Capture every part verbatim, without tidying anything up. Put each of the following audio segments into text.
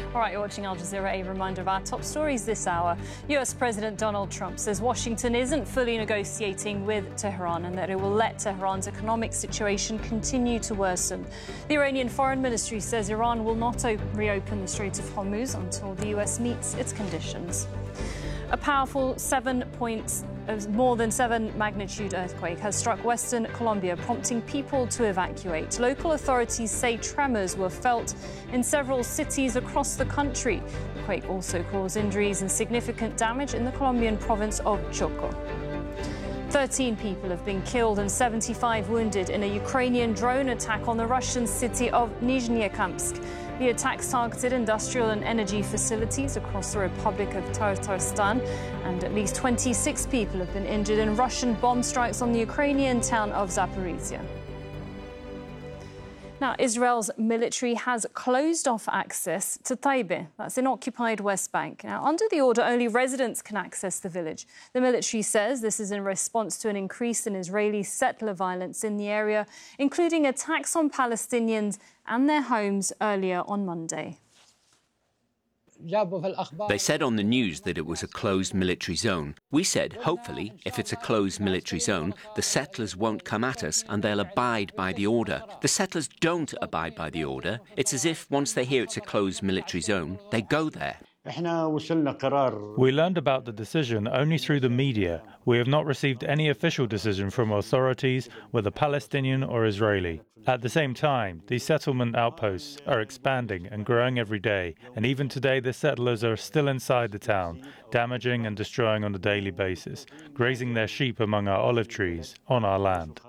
All right, you're watching Al Jazeera. A reminder of our top stories this hour. U S President Donald Trump says Washington isn't fully negotiating with Tehran and that it will let Tehran's economic situation continue to worsen. The Iranian Foreign Ministry says Iran will not reopen the Strait of Hormuz until the U S meets its conditions. A powerful seven points, more than seven magnitude earthquake has struck Western Colombia, prompting people to evacuate. Local authorities say tremors were felt in several cities across the country. The quake also caused injuries and significant damage in the Colombian province of Chocó. thirteen people have been killed and seventy-five wounded in a Ukrainian drone attack on the Russian city of Nizhnekamsk. The attacks targeted industrial and energy facilities across the Republic of Tatarstan, and at least twenty-six people have been injured in Russian bomb strikes on the Ukrainian town of Zaporizhia. Now, Israel's military has closed off access to Taibe, that's in occupied West Bank. Now, under the order, only residents can access the village. The military says this is in response to an increase in Israeli settler violence in the area, including attacks on Palestinians and their homes earlier on Monday. They said on the news that it was a closed military zone. We said, hopefully, if it's a closed military zone, the settlers won't come at us and they'll abide by the order. The settlers don't abide by the order. It's as if once they hear it's a closed military zone, they go there. We learned about the decision only through the media. We have not received any official decision from authorities, whether Palestinian or Israeli. At the same time, these settlement outposts are expanding and growing every day, and even today the settlers are still inside the town, damaging and destroying on a daily basis, grazing their sheep among our olive trees on our land.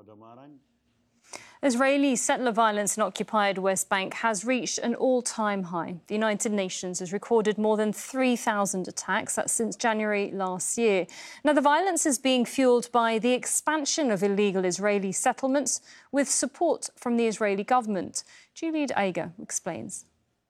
Israeli settler violence in occupied West Bank has reached an all-time high. The United Nations has recorded more than three thousand attacks. That's since January last year. Now, the violence is being fuelled by the expansion of illegal Israeli settlements with support from the Israeli government. Juliet Eiger explains.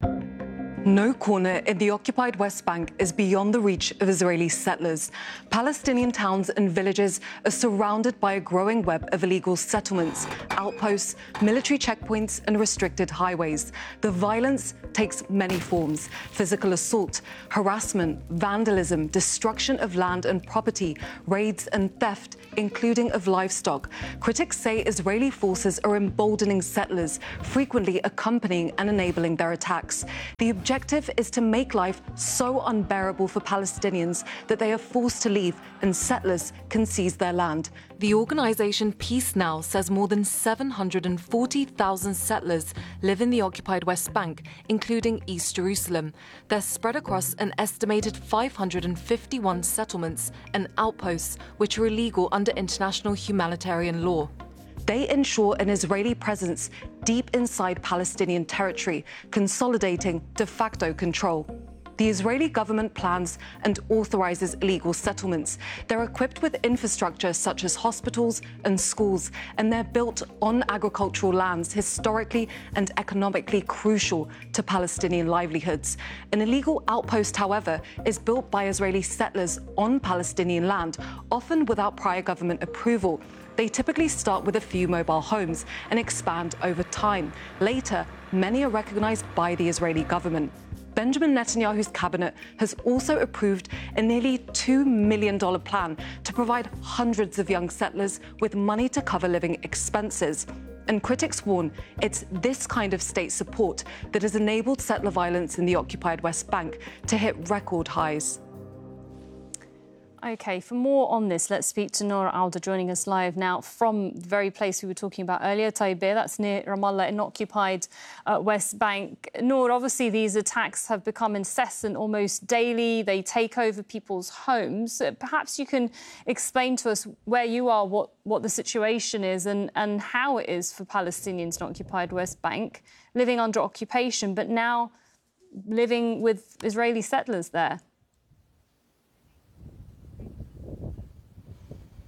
No corner in the occupied West Bank is beyond the reach of Israeli settlers. Palestinian towns and villages are surrounded by a growing web of illegal settlements, outposts, military checkpoints and restricted highways. The violence takes many forms: physical assault, harassment, vandalism, destruction of land and property, raids and theft, including of livestock. Critics say Israeli forces are emboldening settlers, frequently accompanying and enabling their attacks. The objective is to make life so unbearable for Palestinians that they are forced to leave and settlers can seize their land. The organisation Peace Now says more than seven hundred forty thousand settlers live in the occupied West Bank, including East Jerusalem. They're spread across an estimated five hundred fifty-one settlements and outposts, which are illegal under international humanitarian law. They ensure an Israeli presence deep inside Palestinian territory, consolidating de facto control. The Israeli government plans and authorizes illegal settlements. They're equipped with infrastructure such as hospitals and schools, and they're built on agricultural lands historically and economically crucial to Palestinian livelihoods. An illegal outpost, however, is built by Israeli settlers on Palestinian land, often without prior government approval. They typically start with a few mobile homes and expand over time. Later, many are recognized by the Israeli government. Benjamin Netanyahu's cabinet has also approved a nearly two million dollars plan to provide hundreds of young settlers with money to cover living expenses. And critics warn it's this kind of state support that has enabled settler violence in the occupied West Bank to hit record highs. OK, for more on this, let's speak to Noor Alda, joining us live now from the very place we were talking about earlier, Taibe. That's near Ramallah in occupied uh, West Bank. Noor, obviously these attacks have become incessant, almost daily. They take over people's homes. Uh, perhaps you can explain to us where you are, what, what the situation is and, and how it is for Palestinians in occupied West Bank, living under occupation, but now living with Israeli settlers there.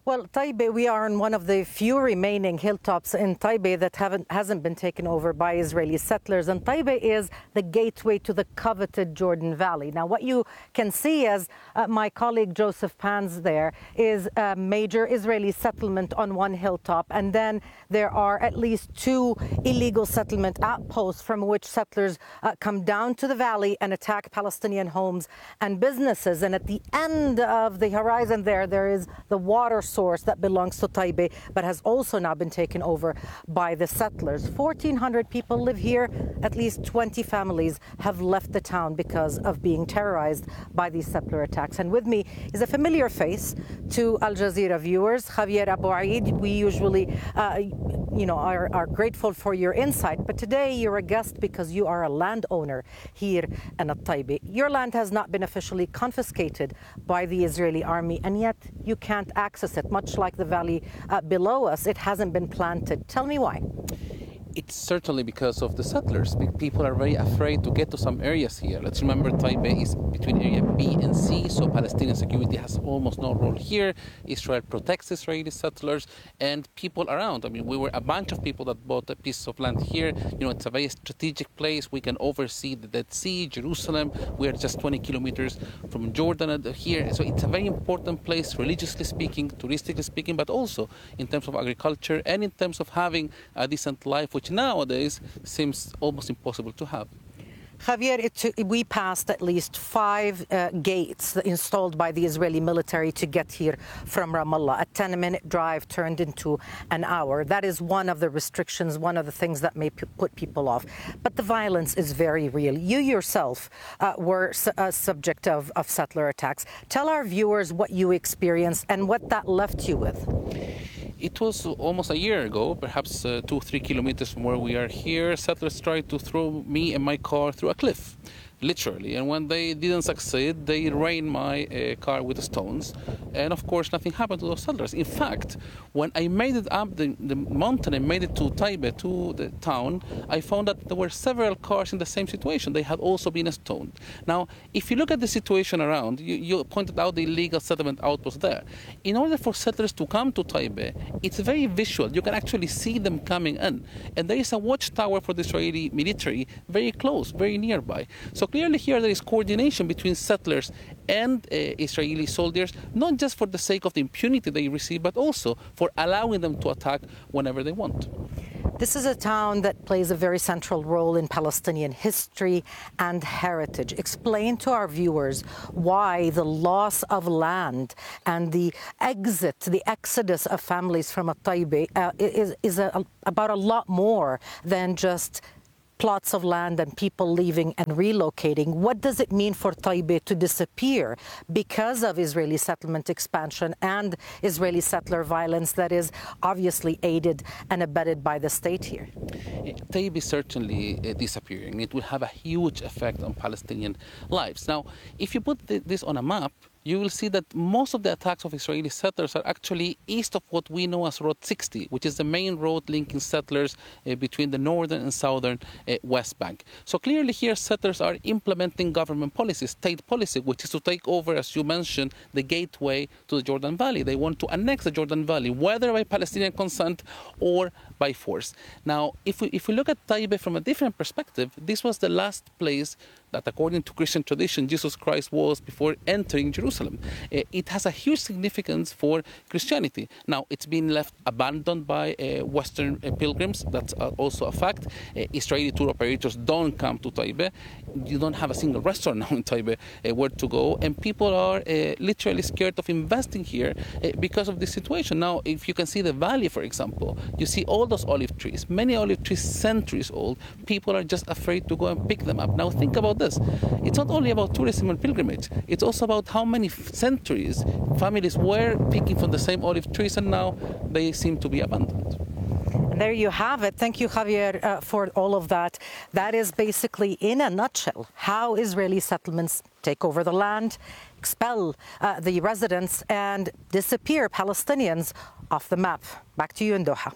Well, Taibe, we are on one of the few remaining hilltops in Taibe that haven't, hasn't been taken over by Israeli settlers. And Taibe is the gateway to the coveted Jordan Valley. Now, what you can see, as uh, my colleague Joseph Pans there, is a major Israeli settlement on one hilltop. And then there are at least two illegal settlement outposts from which settlers uh, come down to the valley and attack Palestinian homes and businesses. And at the end of the horizon there, there is the water source that belongs to Taibe, but has also now been taken over by the settlers. fourteen hundred people live here. At least twenty families have left the town because of being terrorized by these settler attacks. And with me is a familiar face to Al Jazeera viewers, Javier Abu Aid. We usually, uh, you know, are, are grateful for your insight, but today you're a guest because you are a landowner here in Taibe. Your land has not been officially confiscated by the Israeli army, and yet you can't access it. Much like the valley uh, below us, it hasn't been planted. Tell me why. It's certainly because of the settlers. People are very afraid to get to some areas here. Let's remember Taibe is between area B and C, so Palestinian security has almost no role here. Israel protects Israeli settlers and people around. I mean, we were a bunch of people that bought a piece of land here. You know, it's a very strategic place. We can oversee the Dead Sea, Jerusalem. We are just twenty kilometers from Jordan here. So it's a very important place, religiously speaking, touristically speaking, but also in terms of agriculture and in terms of having a decent life, which nowadays seems almost impossible to have. Javier, it, we passed at least five uh, gates installed by the Israeli military to get here from Ramallah. A ten-minute drive turned into an hour. That is one of the restrictions, one of the things that may p- put people off. But the violence is very real. You yourself uh, were su- uh, subject of, of settler attacks. Tell our viewers what you experienced and what that left you with. It was almost a year ago, perhaps uh, two, three kilometers from where we are here. Settlers tried to throw me and my car through a cliff, literally. And when they didn't succeed, they rained my uh, car with stones. And of course, nothing happened to those settlers. In fact, when I made it up the, the mountain and made it to Taibe, to the town, I found that there were several cars in the same situation. They had also been stoned. Now, if you look at the situation around, you, you pointed out the illegal settlement outpost there. In order for settlers to come to Taibe, it's very visual. You can actually see them coming in. And there is a watchtower for the Israeli military very close, very nearby. So clearly here there is coordination between settlers and uh, Israeli soldiers, not just for the sake of the impunity they receive, but also for allowing them to attack whenever they want. This is a town that plays a very central role in Palestinian history and heritage. Explain to our viewers why the loss of land and the exit, the exodus of families from Taibe uh, is, is a, about a lot more than just plots of land and people leaving and relocating. What does it mean for Taibe to disappear because of Israeli settlement expansion and Israeli settler violence that is obviously aided and abetted by the state here? Taibe is certainly uh, disappearing. It will have a huge effect on Palestinian lives. Now, if you put th- this on a map, you will see that most of the attacks of Israeli settlers are actually east of what we know as Road sixty, which is the main road linking settlers uh, between the northern and southern uh, West Bank. So clearly here settlers are implementing government policy, state policy, which is to take over, as you mentioned, the gateway to the Jordan Valley. They want to annex the Jordan Valley, whether by Palestinian consent or by force. Now, if we, if we look at Taibe from a different perspective, this was the last place that, according to Christian tradition, Jesus Christ was before entering Jerusalem. Uh, it has a huge significance for Christianity. Now, it's been left abandoned by uh, Western uh, pilgrims. That's uh, also a fact. Uh, Israeli tour operators don't come to Taibe. You don't have a single restaurant now in Taibe uh, where to go. And people are uh, literally scared of investing here uh, because of this situation. Now, if you can see the valley, for example, you see all those olive trees, many olive trees centuries old. People are just afraid to go and pick them up. Now, think about this. It's not only about tourism and pilgrimage. It's also about how many centuries families were picking from the same olive trees, and now they seem to be abandoned. And there you have it. Thank you, Javier, uh, for all of that. That is basically, in a nutshell, how Israeli settlements take over the land, expel uh, the residents, and disappear Palestinians off the map. Back to you in Doha.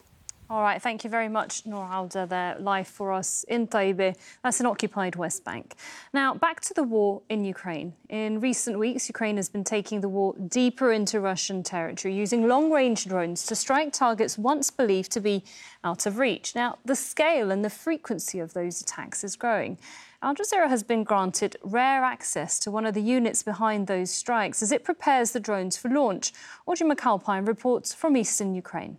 All right, thank you very much, Noor Alda, there live for us in Taibe. That's an occupied West Bank. Now, back to the war in Ukraine. In recent weeks, Ukraine has been taking the war deeper into Russian territory, using long-range drones to strike targets once believed to be out of reach. Now, the scale and the frequency of those attacks is growing. Al Jazeera has been granted rare access to one of the units behind those strikes as it prepares the drones for launch. Audrey McAlpine reports from eastern Ukraine.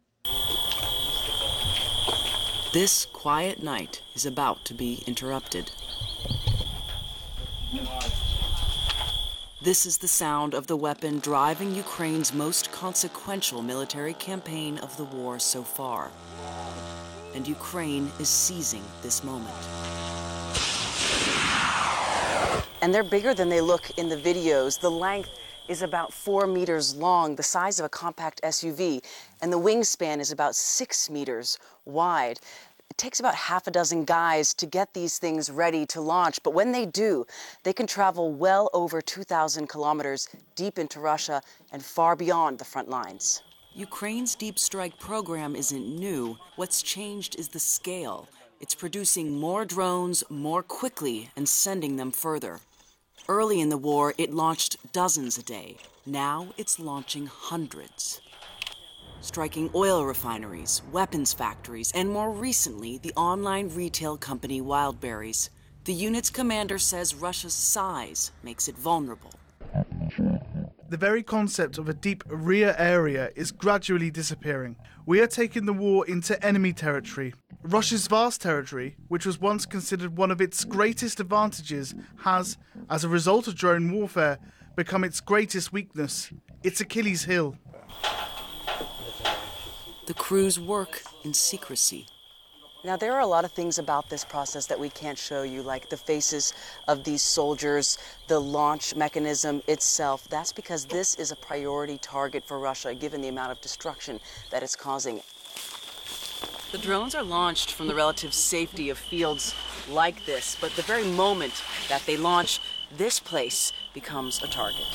This quiet night is about to be interrupted. This is the sound of the weapon driving Ukraine's most consequential military campaign of the war so far. And Ukraine is seizing this moment. And they're bigger than they look in the videos. The length is about four meters long, the size of a compact S U V, and the wingspan is about six meters wide. It takes about half a dozen guys to get these things ready to launch, but when they do, they can travel well over two thousand kilometers deep into Russia and far beyond the front lines. Ukraine's deep strike program isn't new. What's changed is the scale. It's producing more drones more quickly and sending them further. Early in the war, it launched dozens a day. Now it's launching hundreds. Striking oil refineries, weapons factories, and more recently, the online retail company Wildberries. The unit's commander says Russia's size makes it vulnerable. The very concept of a deep rear area is gradually disappearing. We are taking the war into enemy territory. Russia's vast territory, which was once considered one of its greatest advantages, has, as a result of drone warfare, become its greatest weakness, its Achilles heel. The crews work in secrecy. Now, there are a lot of things about this process that we can't show you, like the faces of these soldiers, the launch mechanism itself. That's because this is a priority target for Russia, given the amount of destruction that it's causing. The drones are launched from the relative safety of fields like this, but the very moment that they launch, this place becomes a target.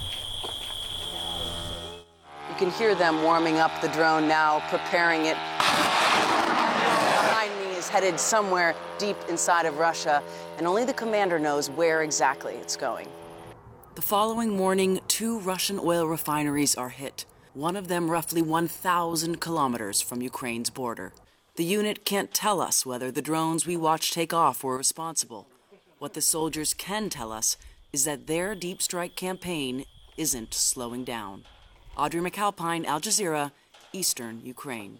You can hear them warming up the drone now, preparing it. Behind me is headed somewhere deep inside of Russia, and only the commander knows where exactly it's going. The following morning, two Russian oil refineries are hit, one of them roughly one thousand kilometers from Ukraine's border. The unit can't tell us whether the drones we watched take off were responsible. What the soldiers can tell us is that their deep strike campaign isn't slowing down. Audrey McAlpine, Al Jazeera, Eastern Ukraine.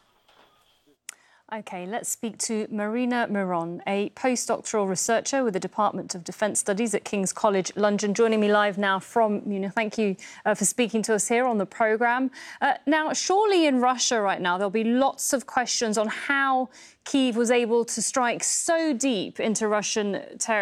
OK, let's speak to Marina Miron, a postdoctoral researcher with the Department of Defence Studies at King's College London, joining me live now from Munich. Thank you uh, for speaking to us here on the programme. Uh, now, surely in Russia right now, there'll be lots of questions on how Kyiv was able to strike so deep into Russian territory.